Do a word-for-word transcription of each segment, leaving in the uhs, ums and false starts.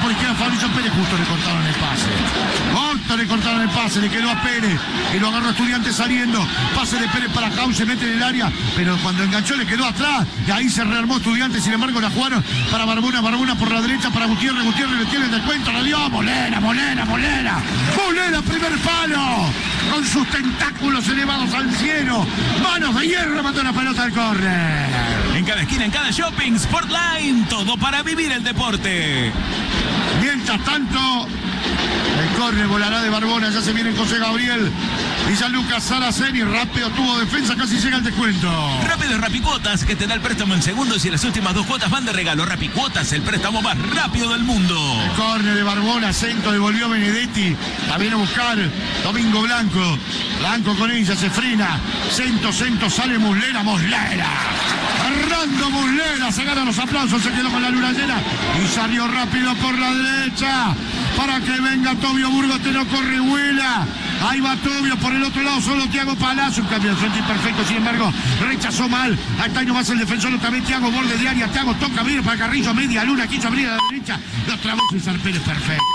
por izquierda Fabricio Pérez, justo le cortaron el pase. Justo le cortaron el pase, le quedó a Pérez, y lo agarró Estudiantes saliendo. Pase de Pérez para Jau, se mete en el área, pero cuando enganchó le quedó atrás, y ahí se rearmó Estudiantes, sin embargo la jugaron para Barbona, Barbona por la derecha, para Gutiérrez, Gutiérrez le tiene el descuento, le dio Molera, Molera, Molera, Molera, primer palo, con sus tentáculos elevados al cielo, manos de hierro, mató la pelota al córner. En cada esquina, en cada shopping, Sportline, todo para vivir el deporte. Mientras tanto, el córner volará de Barbona, ya se viene José Gabriel y ya Lucas Saraceni, rápido tuvo defensa, casi llega el descuento. Rápido Rapicuotas, que te da el préstamo en segundos y las últimas dos cuotas van de regalo. Rapicuotas, el préstamo más rápido del mundo. El córner de Barbona, centro, devolvió Benedetti, la viene a buscar Domingo Blanco. Blanco con ella, se frena, centro, centro, sale Muslera, Muslera. Fernando Muslera, se gana los aplausos, se quedó con la luna llena y salió rápido por la derecha para que venga Tobio Burgos, te lo corre Huela. Ahí va Tobio, por el otro lado solo Thiago Palacio, un cambio de frente imperfecto, sin embargo rechazó mal, hasta ahí nomás el defensor, otra vez Thiago, borde de área, Thiago toca, viene para Carrillo, media luna, quiso abrir a la derecha, lo trabó César Pérez, perfecto.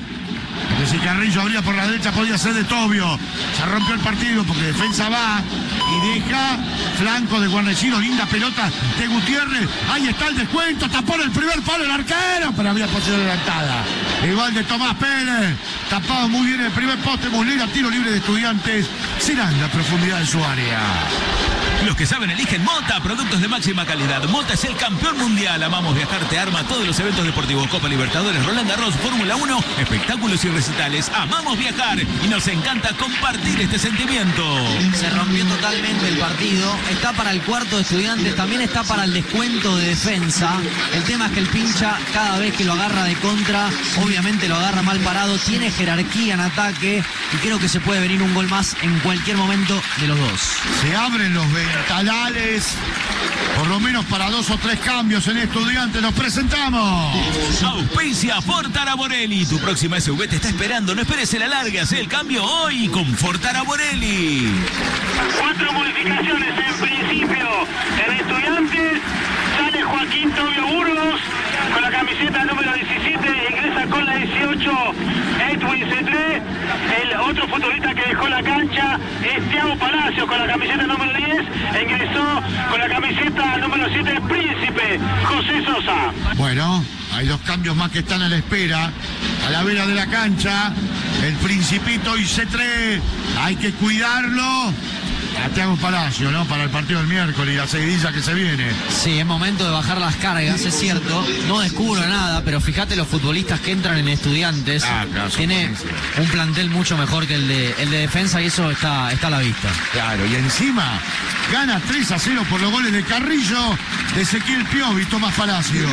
Que si Carrillo abría por la derecha podía ser de Tobio. Se rompió el partido porque defensa va y deja flanco de Guarnecino, linda pelota de Gutiérrez. Ahí está el descuento, tapó el primer palo el arquero, pero había posición adelantada. Igual de Tomás Pérez, tapado muy bien el primer poste, Muslera, tiro libre de Estudiantes. Será en la profundidad de su área. Los que saben eligen Mota, productos de máxima calidad. Mota es el campeón mundial. Amamos viajar, te arma todos los eventos deportivos. Copa Libertadores, Roland Garros, Fórmula uno, espectáculos y recitales. Amamos viajar y nos encanta compartir este sentimiento. Se rompió totalmente el partido. Está para el cuarto de Estudiantes, también está para el descuento de defensa. El tema es que el pincha, cada vez que lo agarra de contra, obviamente lo agarra mal parado. Tiene jerarquía en ataque y creo que se puede venir un gol más en cualquier momento de los dos. Se abren los ventanales, por lo menos para dos o tres cambios en Estudiantes. Nos presentamos. Auspicia Fortara Borelli. Tu próxima S U V te está esperando. No esperes en la larga. Haz el cambio hoy con Fortara Borelli. Cuatro modificaciones en principio. En Estudiantes sale Joaquín Tobio Burgos con la camiseta número diecisiete, ingresa con la dieciocho Edwin Cetré. El otro futbolista que dejó la cancha es Thiago Palacio con la camiseta número diez, ingresó con la camiseta número siete Príncipe, José Sosa. Bueno, hay dos cambios más que están a la espera. A la vera de la cancha, el Principito y Cetré, hay que cuidarlo. A Thiago Palacio, ¿no? Para el partido del miércoles y la seguidilla que se viene. Sí, es momento de bajar las cargas, es cierto. No descubro nada, pero fíjate los futbolistas que entran en Estudiantes. Ah, claro, tiene un plantel mucho mejor que el de, el de defensa y eso está, está a la vista. Claro, y encima gana tres a cero por los goles de Carrillo, de Ezequiel Piovi y Tomás Palacio.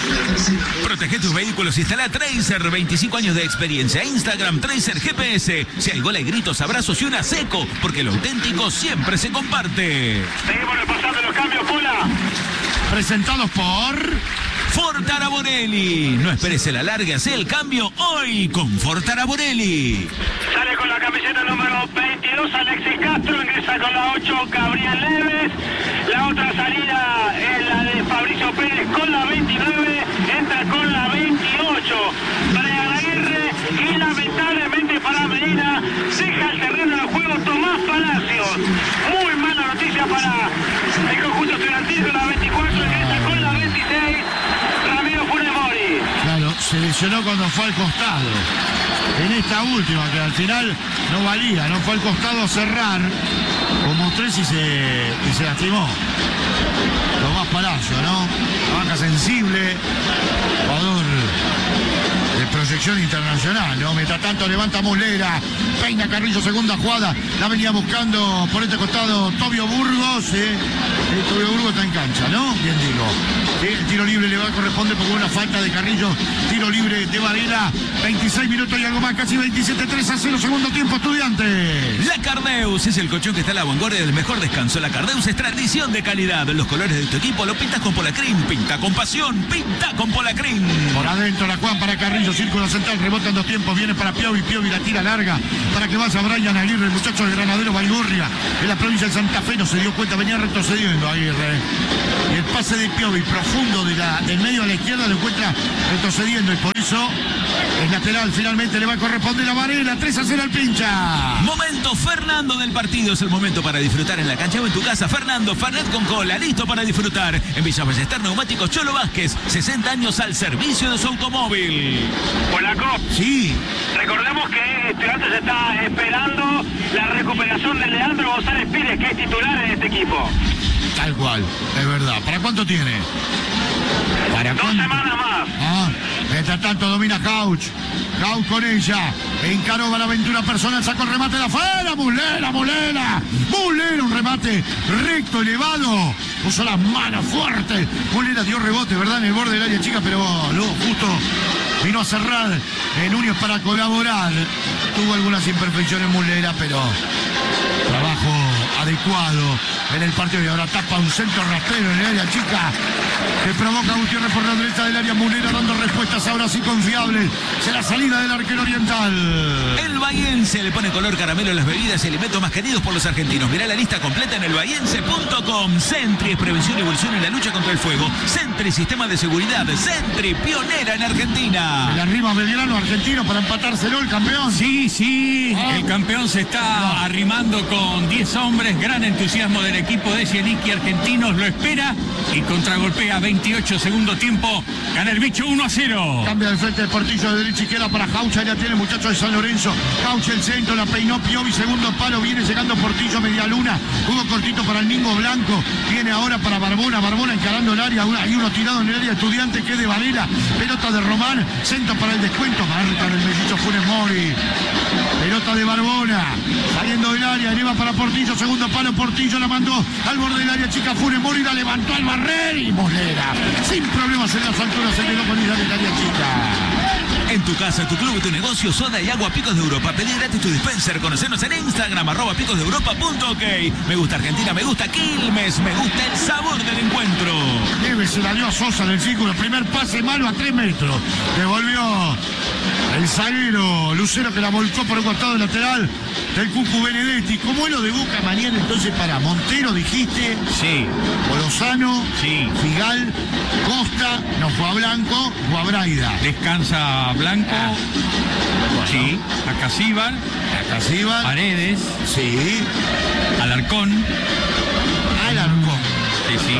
Protege tus vehículos, instala Tracer, veinticinco años de experiencia. Instagram Tracer G P S. Si hay gol, hay gritos, abrazos y una seco, porque lo auténtico siempre se comparte. Seguimos repasando los cambios, Pola. Presentados por Fortara Borelli. No esperes el alargue, haz el cambio hoy con Fortara Borelli. Sale con la camiseta número veintidós Alexis Castro, ingresa con la ocho Gabriel Leves. La otra salida es la de Fabricio Pérez con la veintinueve, entra con la veintiocho Brian Aguirre y lamentablemente para Medina deja el terreno de juego Tomás Palacios. Muy mala noticia para el conjunto estudiantil con la veinticuatro, ingresa con la veintiséis Ramiro Funes Mori. Claro, se lesionó cuando fue al costado. En esta última, que al final no valía, no fue al costado a cerrar, como tres y se, y se lastimó. Tomás Palacio, ¿no? La baja sensible, jugador de proyección internacional, ¿no? Mientras tanto levanta Muslera, peina Carrillo, segunda jugada, la venía buscando por este costado Tobio Burgos, ¿eh? El Tobio Burgos está en cancha, ¿no? Bien digo. ¿Sí? El tiro libre le va a corresponder porque una falta de Carrillo, tiro libre de Varela, veintiséis minutos y algo más, casi veintisiete, tres a cero, segundo tiempo, Estudiantes. La Cardeus es el colchón que está a la vanguardia del mejor descanso. La Cardeus es tradición de calidad. Los colores de tu equipo lo pintas con Polacrim, pinta con pasión, pinta con Polacrim. Por adentro la Juan para Carrillo, círculo central, rebota en dos tiempos, viene para Piovi, Piovi la tira larga para que vaya Brian Aguirre, el muchacho de Granadero Baigurria, en la provincia de Santa Fe, no se dio cuenta, venía retrocediendo Aguirre. Y el pase de Piovi, profundo profundo de la, del medio a la izquierda, lo encuentra retrocediendo y por eso es lateral. Finalmente le va a corresponder a Varela. tres a cero al Pincha. Momento Fernando del partido. Es el momento para disfrutar en la cancha o en tu casa. Fernando, Fernet con cola, listo para disfrutar. En Villa Ballester Neumáticos Cholo Vázquez, sesenta años al servicio de su automóvil. Polaco. Sí. Recordemos que Estudiantes está esperando la recuperación de Leandro González Pires, que es titular en este equipo. Tal cual, es verdad. ¿Para cuánto tiene? ¿Para Dos cuánto? semanas más. Ah, mientras tanto domina Couch. Couch con ella. Encaró para aventura personal. Sacó el remate de afuera. Mulera, Mulera. Mulera, un remate recto, elevado. Puso las manos fuertes. Mulera dio rebote, ¿verdad? En el borde del área chica, pero luego justo vino a cerrar en Núñez para colaborar. Tuvo algunas imperfecciones Mulera, pero trabajo adecuado en el partido y ahora tapa un centro rastrero en el área chica que provoca a Gutiérrez por la derecha del área. Mulera dando respuestas ahora sí confiables. Será salida del arquero oriental. El Bahiense le pone color caramelo a las bebidas y alimentos más queridos por los argentinos. Mirá la lista completa en el bahiense punto com. Sentry es prevención y evolución en la lucha contra el fuego. Sentry, sistema de seguridad. Sentry, pionera en Argentina. El arriba Belgrano argentino para empatárselo el campeón. Sí, sí, Ah. el campeón se está No. arrimando con diez hombres, gran entusiasmo del equipo de Zielinski argentinos, lo espera y contragolpea veintiocho segundo tiempo, gana el bicho uno a cero. Cambia de frente de Portillo de derecha izquierda para Jaucha, ya tiene el muchacho de San Lorenzo. Jaucha el centro, la peinó Piovi, segundo palo, viene llegando Portillo, media luna, jugo cortito para el Mingo Blanco, viene ahora para Barbona, Barbona encarando el área, una, hay uno tirado en el área Estudiante que es de Varela, pelota de Román, centro para el descuento, marca el mellizo Funes Mori, pelota de Barbona, saliendo del área, eleva para Portillo, segundo palo, Portillo la mandó al borde del área chica, Funes Mori la levantó al barrer y Molera, sin problemas en las alturas, se quedó con el área chica. En tu casa, tu club, tu negocio, soda y agua Picos de Europa. Pedí gratis tu dispenser. Conocernos en Instagram, arroba picos de europa punto ok. Me gusta Argentina, me gusta Quilmes, me gusta el sabor del encuentro. Neves se la dio a Sosa en el círculo. Primer pase malo a tres metros. Devolvió el zaguero Lucero que la volcó por el costado lateral del Cucu Benedetti. ¿Cómo es lo de Boca mañana entonces para Montero, dijiste? Sí, Bolosano, Sí. Figal, Costa, no, Juan Blanco, Guabraida. descansa Blanco, sí, Acasíbar, Casíbar, Paredes, sí, Alarcón, Alarcón. sí, sí,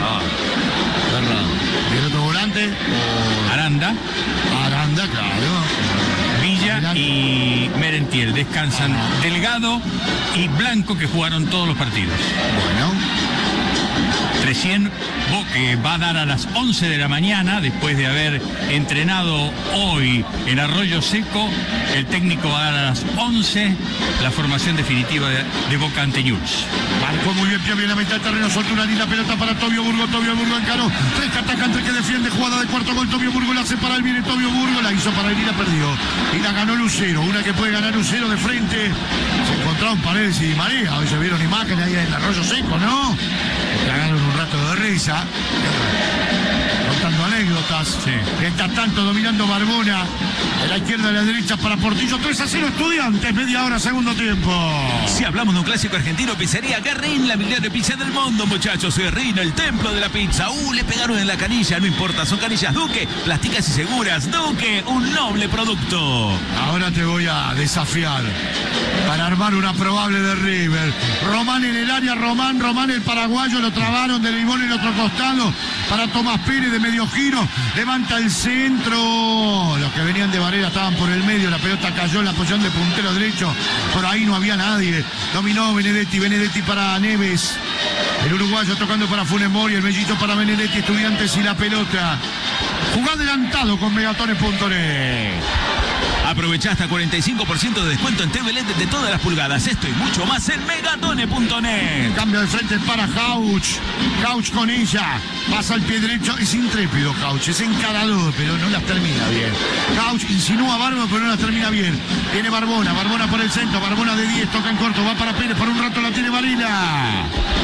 ¿Y el otro volante? Aranda, Aranda, claro. Villa y Merentiel. Descansan Delgado y Blanco, que jugaron todos los partidos. Bueno. Recién que va a dar a las once de la mañana, después de haber entrenado hoy en Arroyo Seco, el técnico va a dar a las once la formación definitiva de, de Boca ante Newell's. Marcó muy bien Piovi en la mitad del terreno, soltó una linda pelota para Tobio Burgo, Tobio Burgo encaró, tres que atacan, tres que defiende, jugada de cuarto gol, Tobio Burgo la separa, el viene Tobio Burgo, la hizo para él y la perdió. Y la ganó Lucero, una que puede ganar Lucero de frente. Se encontraron Paredes y Di María, hoy se vieron imágenes ahí en el Arroyo Seco, ¿no? Cagaron un rato de risa, contando anécdotas. Sí. Mientras tanto, dominando Barbona, de la izquierda a la derecha para Portillo, tres a cero Estudiantes, media hora, segundo tiempo. Si hablamos de un clásico argentino, pizzería Guerrín, la mejor pizza del mundo, muchachos. Guerrín, el templo de la pizza. Uh, le pegaron en la canilla, no importa, son canillas Duque, plásticas y seguras. Duque, un noble producto. Ahora te voy a desafiar para armar una probable de River. Román en el área, Román, Román el paraguayo, lo trabaron de Limón en el otro costado para Tomás Pérez de medio giro, levanta el centro, los que venían de Varela estaban por el medio, la pelota cayó en la posición de puntero derecho, por ahí no había nadie, dominó Benedetti, Benedetti para Neves, el uruguayo tocando para Funes Mori, el mellito para Benedetti, Estudiantes y la pelota, jugá adelantado con megatones punto net. Aprovechá hasta cuarenta y cinco por ciento de descuento en T V L E D de todas las pulgadas. Esto y mucho más en megatone punto net. Cambio de frente para Couch. Couch con ella. Pasa al pie derecho. Es intrépido Couch. Es encarador, pero no las termina bien. Couch insinúa Barbo, pero no las termina bien. Viene Barbona. Barbona por el centro. Barbona de diez. Toca en corto. Va para Pérez. Por un rato la tiene Varela.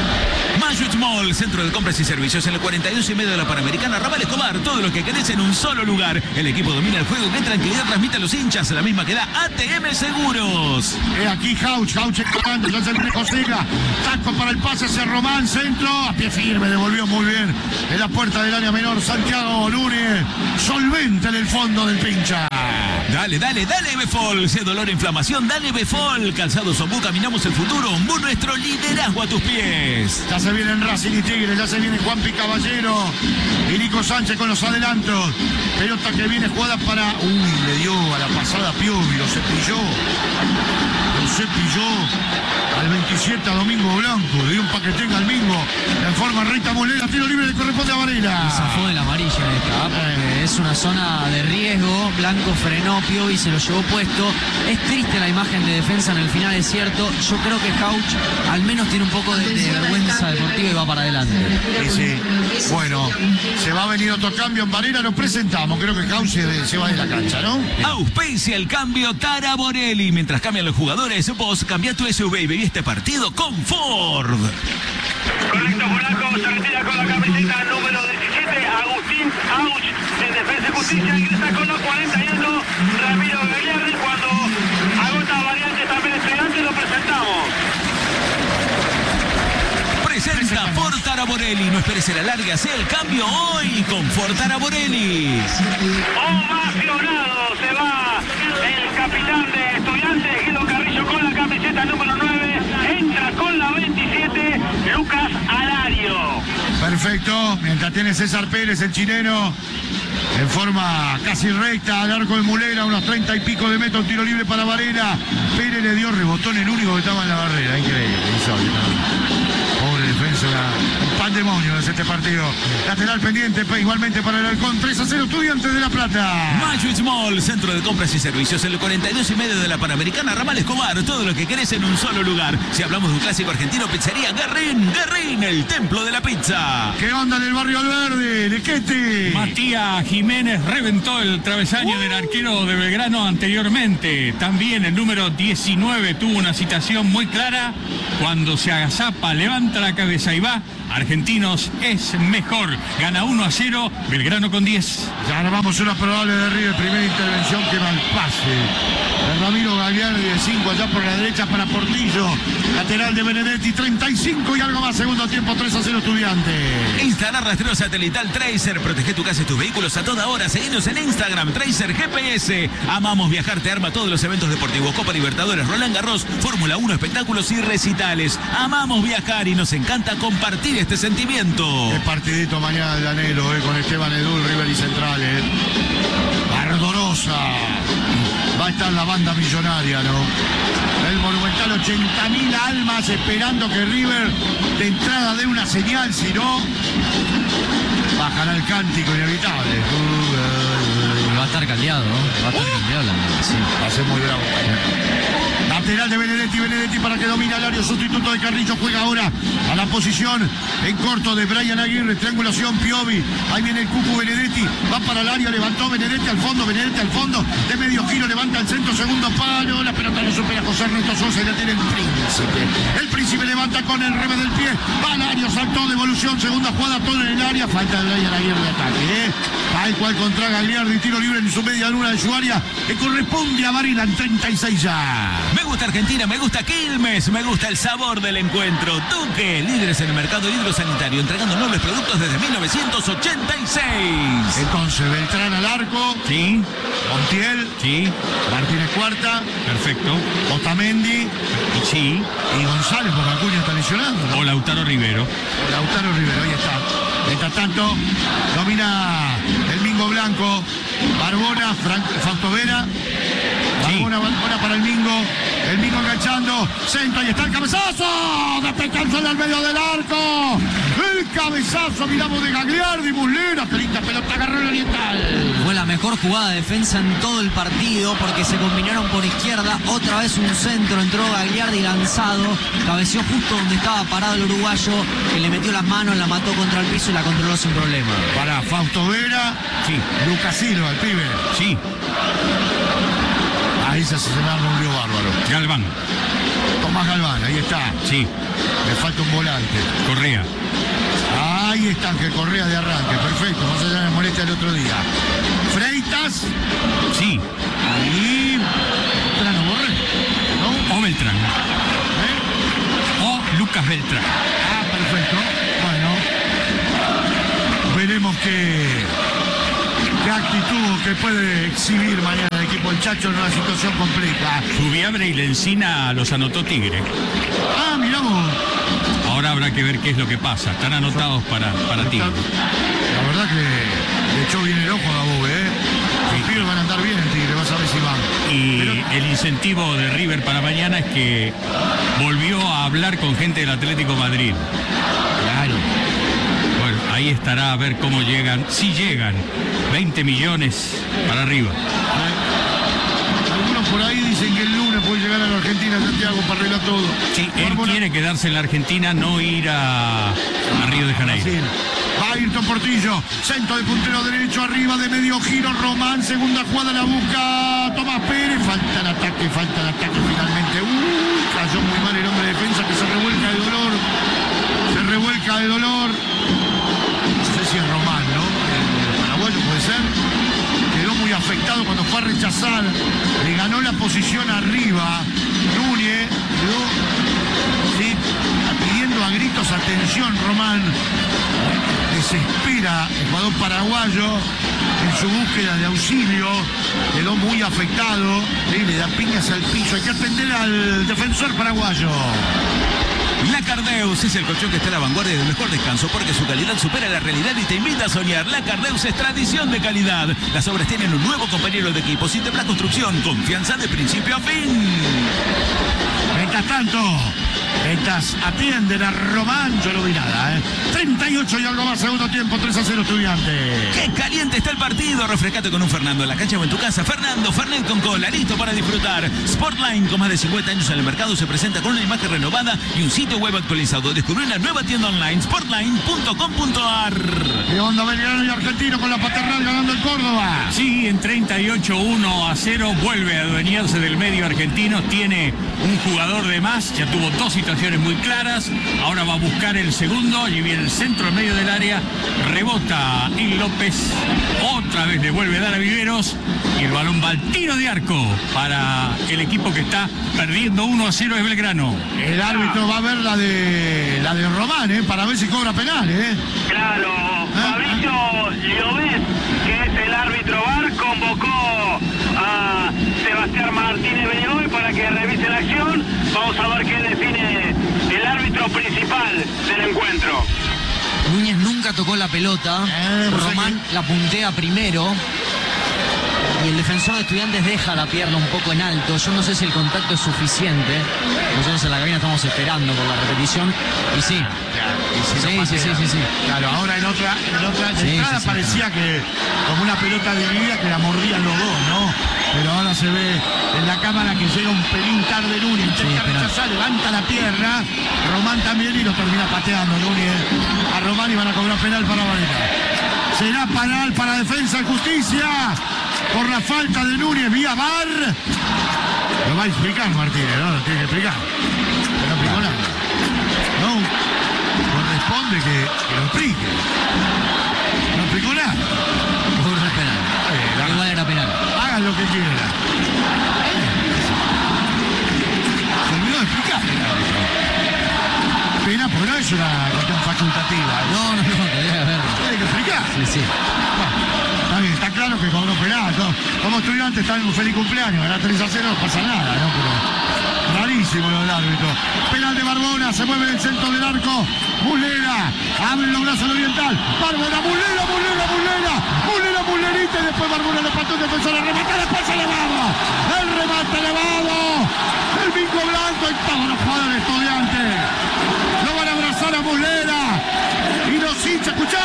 Mayut Mall, centro de compras y servicios en el cuarenta y dos y medio de la Panamericana, Raval Escobar, todo lo que querés en un solo lugar. El equipo domina el juego, qué tranquilidad transmite a los hinchas, la misma que da A T M Seguros. Eh, aquí Jauch, Jauch escapando, ya se viene Josega, taco para el pase hacia Román, centro, a pie firme, devolvió muy bien en la puerta del área menor, Santiago Núñez, solvente en el fondo del pincha. Dale, dale, dale Befol, sé dolor e inflamación, dale Befol, Calzado Sombú, caminamos el futuro, Ombú, nuestro liderazgo a tus pies. Ya se vienen Racing y Tigre, ya se viene Juanpi Caballero y Nico Sánchez con los adelantos. Pelota que viene jugada para... Uy, le dio a la pasada Piovi, lo cepilló. Lo cepilló al veintisiete a Domingo Blanco. Le dio un paquetén al Mingo. En forma recta Molera, tiro libre le corresponde a Varela. Zafó de la amarilla esta, porque es una zona de riesgo. Blanco frenó, Piovi se lo llevó puesto. Es triste la imagen de defensa en el final, es cierto. Yo creo que Jauch al menos tiene un poco de, de vergüenza deportiva y va para adelante. Sí, sí. Bueno, se va a venir otro cambio en Varela, lo presentamos. Creo que Jauch se, se va de la cancha, ¿no? Auspicia el cambio Tara Borelli. Mientras cambian los jugadores, vos cambia tu S U V y viví este partido con Ford. Correcto, Blanco se retira con la camiseta número diecisiete, Agustín Auch, en Defensa y Justicia, ingresa con los cuarenta y uno, Ramiro Gagliardi, cuando agota variantes también estudiantes, lo presentamos. Presenta Ford Tara Borelli. No esperes el alargue, hace el cambio hoy con Ford Tara Borelli. Ovacionado se va el capitán de Estudiantes, Guido Carrillo, con la camiseta número nueve, entra con la veintisiete, Lucas Alario. Perfecto, mientras tiene César Pérez, el chileno, en forma casi recta, al arco de Mulera, unos treinta y pico de metros, tiro libre para Varela. Pérez le dio rebotón, el único que estaba en la barrera, increíble, insólito. Pobre defensa, un pandemonio es este partido. Lateral pendiente, igualmente para el Halcón, tres a cero, Estudiantes de La Plata. Mayut Mall, centro de compras y servicios en el cuarenta y dos y medio de la Panamericana, Ramal Escobar, todo lo que querés en un solo lugar. Si hablamos de un clásico argentino, pizzería Guerrín, Guerrín, el templo de la pizza. ¿Qué onda en el barrio Alverde? Lequete. Matías Jiménez reventó el travesaño del arquero de Belgrano anteriormente. También el número diecinueve tuvo una citación muy clara. Cuando se agazapa, levanta la cabeza y va. Argentinos es mejor. Gana uno a cero, Belgrano con diez. Ya armamos una probable de River. Primera intervención que mal pase. De Ramiro Gagliardi de cinco allá por la derecha para Portillo. Lateral de Benedetti, treinta y cinco y algo más. Segundo tiempo, tres a cero Estudiantes. Instalar rastreo satelital Tracer. Protege tu casa y tus vehículos a toda hora. Seguinos en Instagram, Tracer G P S. Amamos viajar, te arma todos los eventos deportivos. Copa Libertadores, Roland Garros, Fórmula uno, espectáculos y recitales. Amamos viajar y nos encanta compartir este sentimiento. El partidito mañana del anhelo, eh, con Esteban Edul, River y Central. Eh. Ardorosa. Va a estar la banda millonaria, ¿no? El Monumental, ochenta mil almas esperando que River de entrada dé una señal, si no, bajará el cántico inevitable. Va a estar caldeado, ¿no? Va a estar Uh. caldeado la sí. Va a ser muy bravo. Lateral de Benedetti, Benedetti para que domine Alario, sustituto de Carrillo, juega ahora a la posición en corto de Brian Aguirre, triangulación Piovi, ahí viene el Cucu Benedetti, va para el área, levantó Benedetti al fondo, Benedetti al fondo, de medio giro, levanta el centro, segundo palo, la pelota no supera José Ernesto Sosa y la tiene el Príncipe. El Príncipe levanta con el revés del pie, va Alario, saltó, devolución, segunda jugada, todo en el área, falta de Brian Aguirre de ataque, ¿eh? Tal cual contra Gagliardi, tiro libre en su media luna de su área, que corresponde a Varela en treinta y seis ya. Me gusta Argentina, me gusta Quilmes, me gusta el sabor del encuentro. Duque, líderes en el mercado hidrosanitario, entregando nobles productos desde mil novecientos ochenta y seis. Entonces, Beltrán al arco, Sí, Montiel, sí, Martínez Cuarta, perfecto. Otamendi Sí, y González, porque Acuña está lesionado, ¿no? o Lautaro Rivero. Lautaro Rivero, ahí está. Mientras tanto, domina el Mingo Blanco, Barbona, Frank, Fausto Vera. Barbona, Barbona para el Mingo. El Mingo enganchando. Centro, y está el cabezazo. Despejando al medio del arco. El cabezazo, miramos de Gagliardi, Muslera. Qué linda pelota, agarró el Oriental. Fue la mejor jugada de defensa en todo el partido porque se combinaron por izquierda. Otra vez un centro, entró Gagliardi lanzado. Cabeció justo donde estaba parado el uruguayo, que le metió las manos, la mató contra el piso y la controló sin problema. Para Fausto Vera. Sí, Lucas Silva, el pibe. sí, Ahí se arma un lío bárbaro. Galván. Tomás Galván, ahí está. Sí. Le falta un volante. Correa. Ahí está, que Correa de arranque. Perfecto, más allá de la molestia del otro día. Freitas. Sí. Y... Trano Borré, ¿no? O Beltrán. ¿Eh? O Lucas Beltrán. Ah, perfecto. Bueno. Veremos qué, qué actitud que puede exhibir mañana el equipo del Chacho en una situación compleja. Subiabre y Lencina los anotó Tigre. Ah, mirá vos. Ahora habrá que ver qué es lo que pasa. Están anotados para, para Tigre. La verdad que le echó bien el ojo a Gabobe, ¿eh? Los pibes van a andar bien en Tigre, vas a ver si van. Y Pero... el incentivo de River para mañana es que volvió a hablar con gente del Atlético Madrid. Claro. Bueno, ahí estará a ver cómo llegan. Si llegan, veinte millones para arriba. Algunos por ahí dicen que el lunes puede llegar a la Argentina, Santiago, para arreglar todo. Sí, él Bárbara. quiere quedarse en la Argentina, no ir a, a Río de Janeiro. Brasil. Va Ayrton Portillo, centro de puntero derecho, arriba de medio giro, Román, segunda jugada la busca Tomás Pérez, falta el ataque, falta el ataque finalmente. Uy, cayó muy mal el hombre de defensa que se revuelca de dolor, se revuelca de dolor. No sé si es Román, ¿no? El paraguayo puede ser. Quedó muy afectado cuando fue a rechazar, le ganó la posición arriba. Núñez quedó, sí, pidiendo a gritos atención, Román. Desespera el jugador paraguayo en su búsqueda de auxilio, quedó muy afectado, ¿sí? Le da piñas al piso, hay que atender al defensor paraguayo. La Cardeus es el colchón que está a la vanguardia del mejor descanso porque su calidad supera la realidad y te invita a soñar. La Cardeus es tradición de calidad. Las obras tienen un nuevo compañero de equipo. Sinteplas Construcción, confianza de principio a fin. Mientras tanto, estas atienden a Román, yo no vi nada, ¿eh? treinta y ocho y algo más, segundo tiempo, tres a cero Estudiantes. ¡Qué caliente está el partido! Refrescate con un Fernando en la cancha o en tu casa. Fernando, Fernet con cola, listo para disfrutar. Sportline, con más de cincuenta años en el mercado, se presenta con una imagen renovada y un sitio web actualizado. Descubrí una nueva tienda online, sportline punto com punto ar. ¿Qué onda, Belgrano y Argentino con la paternal ganando el Córdoba? Sí, en treinta y ocho uno a cero vuelve a adueñarse del medio argentino. Tiene un jugador de más, ya tuvo dos situaciones muy claras. Ahora va a buscar el segundo. Allí viene el centro en medio del área. Rebota y López. Otra vez le vuelve a dar a Viveros. Y el balón va al tiro de arco para el equipo que está perdiendo uno a cero de Belgrano. El árbitro va a ver la de la de Román, ¿eh? Para ver si cobra penal, ¿eh? Claro, Fabricio Llobet, que es el árbitro V A R, convocó a Sebastián Martínez Belloy para que revise la acción. Vamos a ver qué define el árbitro principal del encuentro. Núñez nunca tocó la pelota. Eh, Román la puntea primero. Y el defensor de Estudiantes deja la pierna un poco en alto. Yo no sé si el contacto es suficiente. Nosotros en la cabina estamos esperando por la repetición. Y sí. Y si Sí, lo sí, sí, patea. sí, sí. Claro, ahora en otra, en otra Sí, entrada sí, sí, parecía que como una pelota dividida que la mordían los dos, ¿no? Pero ahora se ve en la cámara que llega un pelín tarde Núñez, intenta penal. rechazar, levanta la pierna, Román también y lo termina pateando Núñez a Román y van a cobrar penal para Varela. Será penal para Defensa y Justicia por la falta de Núñez vía V A R. Lo va a explicar Martínez, ¿no? Lo tiene que explicar. Pero no explicó nada. No, corresponde que, que lo explique. No explicó nada. Cobra el penal. Eh, Igual era penal. Hagan lo que quieran. Se olvidó de explicar el árbitro. Pena, porque no es una cuestión facultativa. No, no, no, tendría que verlo. Tiene que explicar. Sí, sí. Bueno, está bien, está claro que cobró penal, ¿no? Como estudiante está en un feliz cumpleaños, ganar tres a cero no pasa nada, ¿no? Pero rarísimo lo del árbitro. Penal de Barbona, se mueve en el centro del arco. Mulera, abre los brazos al oriental. Barbona, Mulera, Mulera, Mulera. Mulera, Mulerita y después Barbona le pató el defensor, el remate, después se elevado. El remate elevado. El bingo blanco y todos los jugadores de Estudiantes. Lo van a abrazar a Mulera. Y los hinchas, escuchá.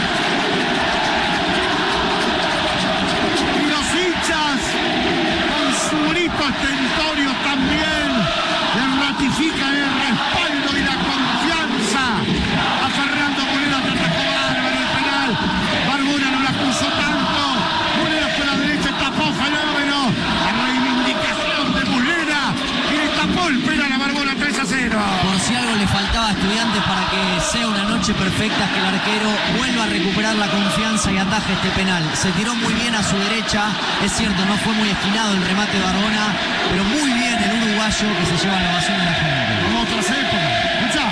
Y los hinchas, con su grito estentorio también, le ratifican el respaldo y la confianza a Fernando Mulera, que atajó bárbaro el penal. Barbona no la puso tanto. Mulera fue a la derecha, tapó fenómeno. a Estudiantes para que sea una noche perfecta, que el arquero vuelva a recuperar la confianza y ataje este penal. Se tiró muy bien a su derecha, es cierto, no fue muy esquinado el remate de Barbona, pero muy bien el uruguayo que se lleva la ovación de la gente. Como otras épocas. Escuchá.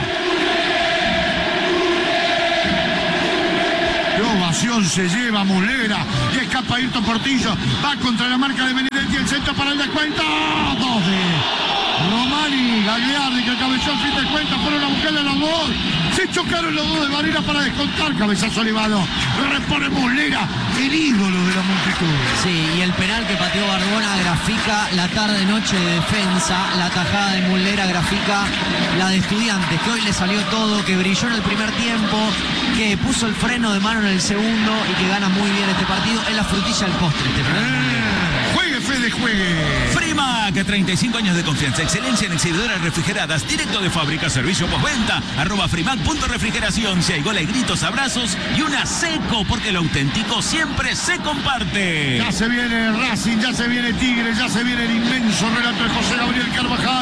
Qué ovación se lleva Muslera y escapa Ayrton Portillo. Va contra la marca de Benedetti, el centro para el descuento. Dos de Romani, Gagliardi, que cabezó el fin de cuenta, fueron a buscarle a los dos. Se chocaron los dos de Varela para descontar. Cabezazo elevado. Repone Muslera, el ídolo de la multitud. Sí, y el penal que pateó Barbona grafica la tarde-noche de defensa. La tajada de Muslera grafica la de Estudiantes, que hoy le salió todo, que brilló en el primer tiempo, que puso el freno de mano en el segundo y que gana muy bien este partido. Es la frutilla del postre este penal. Eh, juegue, Fede, juegue. Frimac, treinta y cinco años de confianza, excelencia en exhibidoras refrigeradas, directo de fábrica, servicio postventa, arroba Frimac punto refrigeración. Si hay gol, hay gritos, abrazos y una seco, porque lo auténtico siempre se comparte. Ya se viene Racing, ya se viene Tigre, ya se viene el inmenso relato de José Gabriel Carvajal.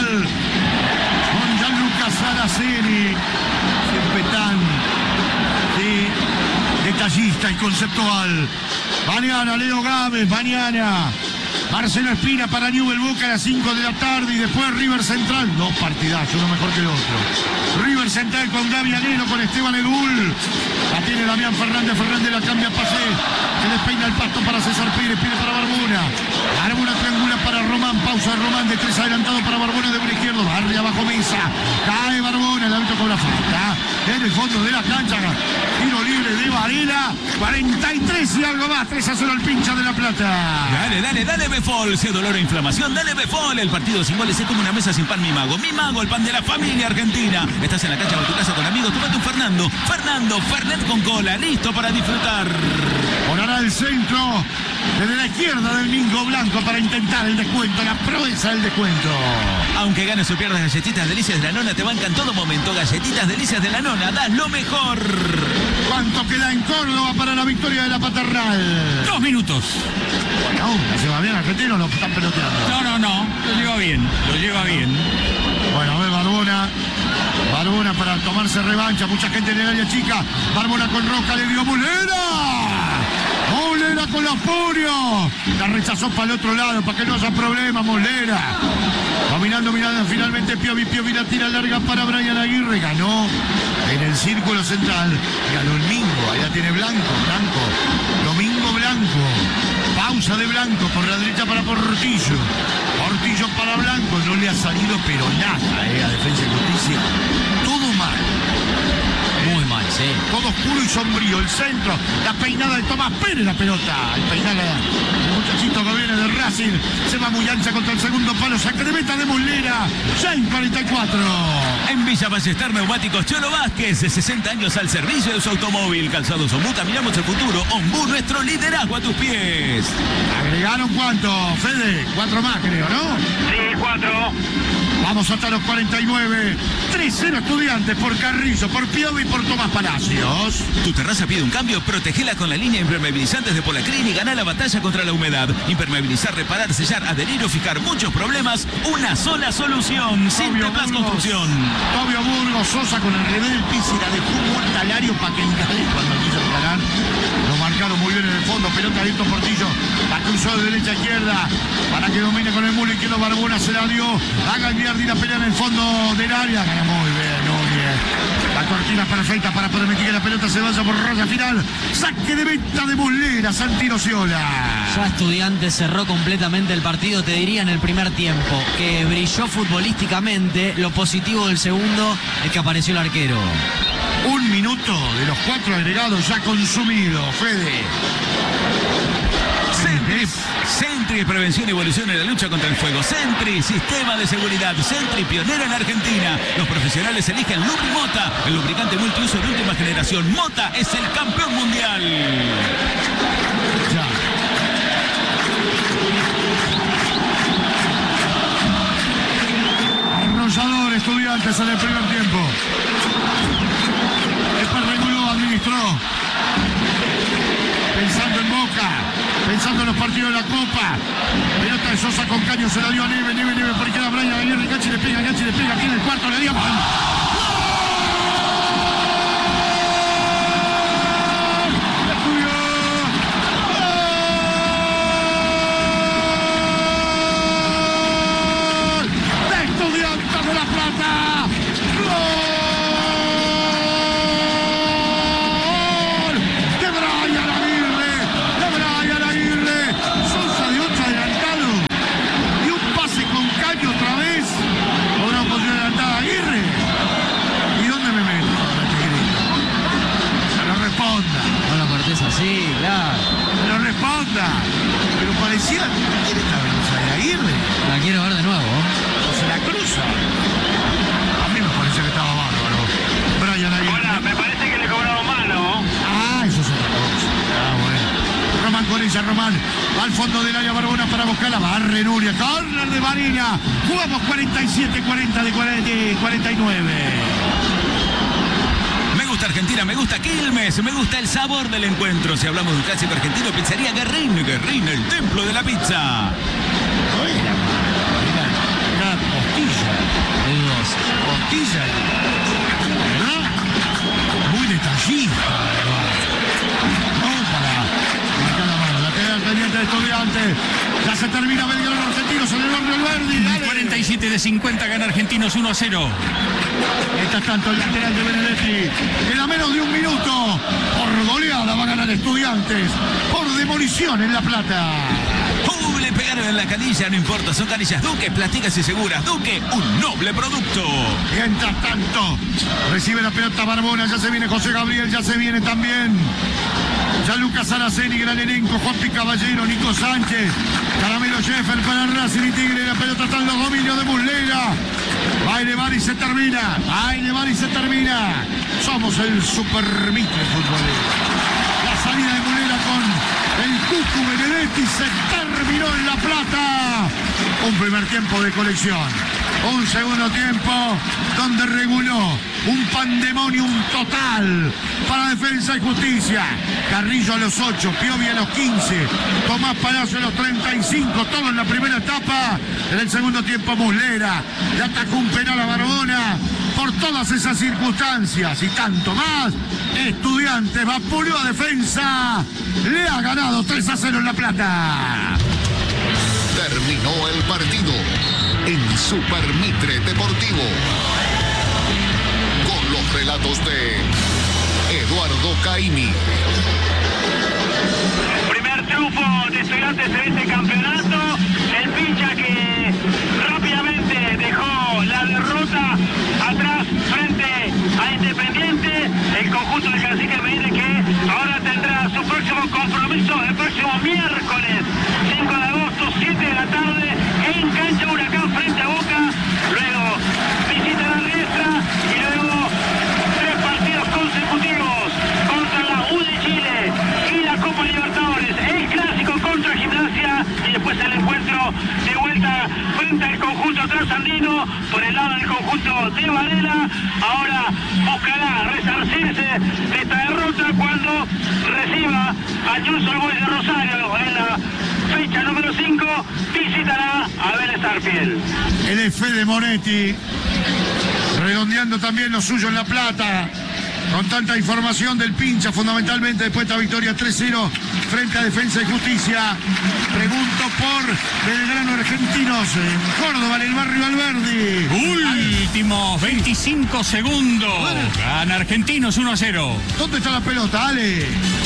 Con Gianluca Saraceni, siempre tan sí, detallista y conceptual. Mañana Leo Gámez, mañana Marcelo Espina para Newell Boca a las cinco de la tarde y después River Central. Dos partidazos, uno mejor que el otro. River Central con Gaby Anelo, con Esteban Edul. La tiene Damián Fernández, Fernández la cambia a pase. Se despeina el pasto para César Pérez, Pérez para Barbona. Barbona triangula para Román, pausa de Román, de tres adelantado para Barbona de un izquierdo. Barre abajo Mesa, cae Barbona, el árbitro con la falta. En el fondo de la cancha, tiro libre de Varela. cuarenta y tres y algo más, tres a cero al pincha de La Plata. Dale, dale, dale Befol, si dolor o inflamación, dale Befol. El partido sin goles es como una mesa sin pan Mi Mago. Mi Mago, el pan de la familia argentina. Estás en la cancha o en tu casa con amigos, tomate un Fernando. Fernando, Fernet con cola, listo para disfrutar. Ponerá el centro desde la izquierda del Mingo Blanco para intentar el descuento, la proeza del descuento. Aunque ganes o pierdas, Galletitas Delicias de la Nona te bancan en todo momento. Galletitas Delicias de la Nona, das lo mejor. ¿Cuánto queda en Córdoba para la victoria de la Paternal? Dos minutos. Bueno, ¿la lleva bien argentino? Lo están peloteando. No, no, no. Lo lleva bien. Lo lleva bien. Bueno, a ver, Barbona. Barbona para tomarse revancha. Mucha gente en el área chica. Barbona con Roca, le dio Muslera. Muslera con los puños. La rechazó para el otro lado, para que no haya problema, Muslera. Dominando, mirando finalmente Piovi. Piovi la tira larga para Brian Aguirre. Ganó en el círculo central. Ganó el Mingo. Ahí la tiene Blanco. Blanco. Domingo Blanco. Pausa de Blanco por la derecha para Portillo. Portillo para Blanco. No le ha salido pero nada eh, a Defensa y Justicia. Todo mal. Muy mal, sí. Todo oscuro y sombrío. El centro. La peinada de Tomás Pérez. La pelota. El peinada del muchachito que viene de Racing. Se va muy ancha contra el segundo palo. Saque de meta de Muslera. seis cuarenta y cuatro. En Villa Ballester Neumáticos Cholo Vázquez, de sesenta años al servicio de su automóvil. Calzados Ombú, caminamos el futuro. Ombú, nuestro liderazgo a tus pies. ¿Agregaron cuánto, Fede? Cuatro más, creo, ¿no? Sí, cuatro. Vamos hasta los cuarenta y nueve. tres cero Estudiantes por Carrizo, por Piovi y por Tomás Palacios. Tu terraza pide un cambio, protegela con la línea impermeabilizantes de Polacrin y gana la batalla contra la humedad. Impermeabilizar, reparar, sellar, adherir o fijar muchos problemas. Una sola solución. Sinteplas Construcción. Fabio Burgos, Sosa con el revés del piso y la dejó muerta al área para que encare cuando quiso encarar. Lo marcaron muy bien en el fondo. Pelota de Ayrton Portillo. La cruzó de derecha a izquierda para que domine con el muro izquierdo. Barbona se la dio. Haga el y la pelea en el fondo del área. Gana muy bien, muy bien. La cortina perfecta para permitir que la pelota se vaya por raya final. Saque de venta de Muslera, Santino Ciola. Ya Estudiantes cerró completamente el partido, te diría en el primer tiempo, que brilló futbolísticamente. Lo positivo del segundo es que apareció el arquero. Un minuto de los cuatro agregados ya consumido, Fede. Sentry, Sentry, prevención y evolución en la lucha contra el fuego. Sentry, sistema de seguridad. Sentry, pionero en Argentina. Los profesionales eligen Lubri Mota, el lubricante multiuso de última generación. Mota es el campeón mundial. Ya. Arrollador Estudiantes en el primer tiempo. Después reguló, administró. Pensando en Boca, pensando en los partidos de la Copa. Pelota de Sosa con Caño, se la dio a Neve, Neve, Neve, por izquierda Brian Aguirre, Gachi le pega, Gachi le pega, aquí en el cuarto le dio. ¡Gol! fondo del área Barbona para buscar la barre Nuria. Corner de Marina. Jugamos cuarenta y siete cuarenta de cuarenta y nueve. Me gusta Argentina, me gusta Quilmes, me gusta el sabor del encuentro. Si hablamos de un clásico argentino, pizzería Guerrín, Guerrín, el templo de la pizza. Oye, mira, mira, costilla. Costilla. ¿Verdad? Muy detallista, ¿verdad? No para marcar la mano. La queda el pendiente de Estudiantes. Ya se termina Belgrano Argentinos en el barrio Alberdi. Dale. cuarenta y siete de cincuenta gana Argentinos uno a cero. Mientras tanto, el lateral de Benedetti. Queda menos de un minuto. Por goleada va a ganar Estudiantes. Por demolición en La Plata. Uh, le pegaron en la canilla, no importa, son canillas Duque, plásticas y seguras. Duque, un noble producto. Mientras tanto, recibe la pelota Barbona, ya se viene José Gabriel, ya se viene también ya Lucas Araceni, gran elenco, Juan Pi Caballero, Nico Sánchez, Caramelo Sheffer para Racing y Tigre, la pelota está en los dominios de Muslera. Va a elevar y se termina, va a elevar y se termina. Somos el Super Mitre futbolero. La salida de Muslera con el Cucu Benedetti se terminó en La Plata. Un primer tiempo de colección. Un segundo tiempo donde reguló un pandemonium total para Defensa y Justicia. Carrillo a los ocho, Piovi a los quince, Tomás Palacio a los treinta y cinco, todo en la primera etapa. En el segundo tiempo Muslera le atacó un penal a Barbona. Por todas esas circunstancias y tanto más, Estudiantes vapuleó a Defensa. Le ha ganado tres a cero en La Plata. Terminó el partido en Super Mitre Deportivo. Con los relatos de Eduardo Caimi. Primer triunfo de Estudiantes en este campeonato. El pincha que rápidamente dejó la derrota atrás frente a Independiente. El conjunto de Cacique Medina que ahora tendrá su próximo compromiso el próximo miércoles cinco de agosto, siete de la tarde, en cancha Huracán frente a Boca. Luego visita la Riestra y luego tres partidos consecutivos contra la U de Chile y la Copa Libertadores, el clásico contra Gimnasia y después el encuentro de vuelta frente al conjunto trasandino por el lado del conjunto de Varela. Ahora buscará resarcirse de esta derrota cuando reciba a News Old Boys de Rosario en la fecha número cinco. Visitará a Vélez Arfiel. El F de Monetti, redondeando también lo suyo en La Plata, con tanta información del pincha, fundamentalmente después de esta victoria tres cero frente a Defensa y Justicia. Pregunto por Belgrano Argentinos en Córdoba, en el barrio Alberdi. Últimos veinticinco segundos. Gana Argentinos uno a cero. ¿Dónde está la pelota, Ale?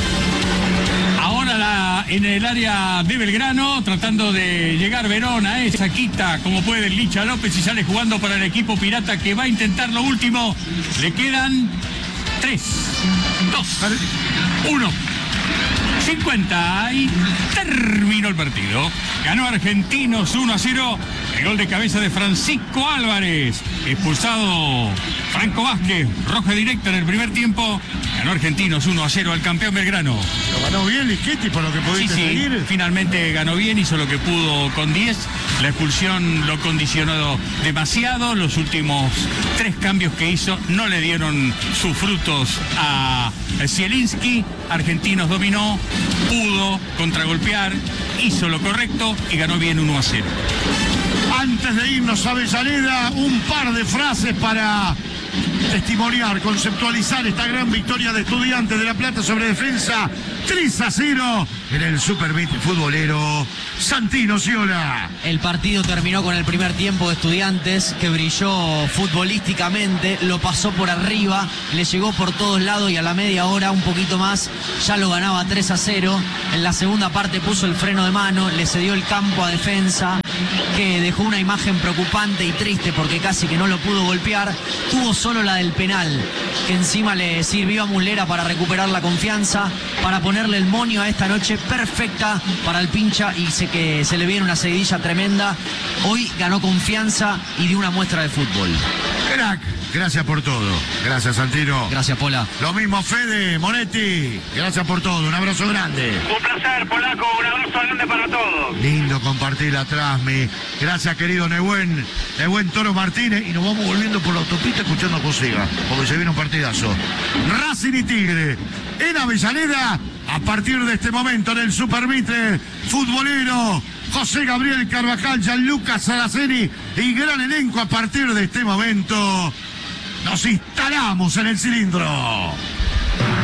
Ahora la, en el área de Belgrano, tratando de llegar Verona, esa quita como puede el Licha López y sale jugando para el equipo pirata que va a intentar lo último. Le quedan tres, dos, uno. cincuenta y terminó el partido. Ganó Argentinos uno a cero. El gol de cabeza de Francisco Álvarez. Expulsado Franco Vázquez. Roja directa en el primer tiempo. Ganó Argentinos uno a cero al campeón Belgrano. Lo ganó bien Lischetti por lo que Sí, pudiste sí, seguir. finalmente ganó bien, hizo lo que pudo con diez. La expulsión lo condicionó demasiado. Los últimos tres cambios que hizo no le dieron sus frutos a Zielinski. Argentinos dominó, pudo contragolpear, hizo lo correcto y ganó bien uno a cero. Antes de irnos a Avellaneda, un par de frases para testimoniar, conceptualizar esta gran victoria de Estudiantes de La Plata sobre Defensa tres a cero en el Super Mitre futbolero Santino Ciola. El partido terminó con el primer tiempo de Estudiantes, que brilló futbolísticamente, lo pasó por arriba, le llegó por todos lados y a la media hora, un poquito más, ya lo ganaba tres a cero. En la segunda parte puso el freno de mano, le cedió el campo a Defensa, que dejó una imagen preocupante y triste porque casi que no lo pudo golpear. Tuvo solo la del penal, que encima le sirvió a Muslera para recuperar la confianza, para ponerle el moño a esta noche perfecta para el pincha y sé que se le viene una seguidilla tremenda. Hoy ganó confianza y dio una muestra de fútbol. Crack, gracias por todo. Gracias, Santino. Gracias, Pola. Lo mismo, Fede, Monetti. Gracias por todo. Un abrazo grande. Un placer, Polaco, un abrazo grande para todos. Lindo compartir la Trasmi. Gracias, querido Nehuen. Nehuen Toro Martínez. Y nos vamos volviendo por la autopista escuchando a Josega, porque se viene un partidazo. Racing y Tigre en Avellaneda. A partir de este momento en el Supermitre futbolero, José Gabriel Carvajal, Gianluca Saraceni y gran elenco. A partir de este momento nos instalamos en el cilindro.